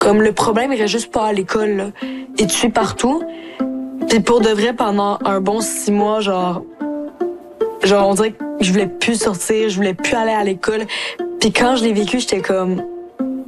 Comme le problème irait juste pas à l'école, là. Et tu es partout. Puis pour de vrai, pendant un bon 6 mois, genre on dirait que je voulais plus sortir, je voulais plus aller à l'école. Puis quand je l'ai vécu, j'étais comme,